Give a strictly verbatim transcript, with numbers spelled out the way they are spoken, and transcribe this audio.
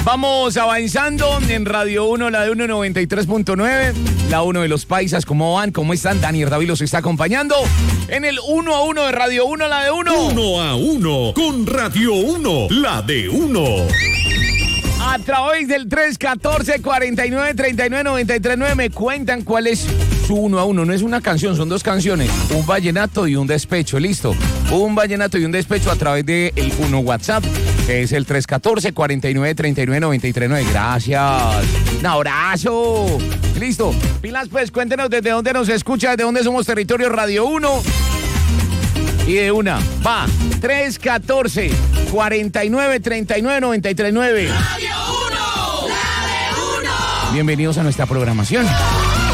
Vamos avanzando en Radio uno, la de uno noventa y tres punto nueve, la uno de los paisas. ¿Cómo van? ¿Cómo están? Dani David los está acompañando en el uno a uno de Radio uno, la de uno. Uno a uno con Radio uno, la de uno. A través del tres uno cuatro, cuatro nueve, tres nueve, nueve tres nueve me cuentan cuál es su uno a uno. No es una canción, son dos canciones. Un vallenato y un despecho, listo. Un vallenato y un despecho a través del uno WhatsApp, que es el tres uno cuatro, cuatro nueve, tres nueve, nueve tres nueve. Gracias. Un abrazo. Listo. Pilas, pues, cuéntenos desde dónde nos escucha, desde dónde somos territorio Radio uno. Y de una, va, tres uno cuatro, cuatro nueve, tres nueve, nueve tres nueve. Radio uno, la de uno. Bienvenidos a nuestra programación.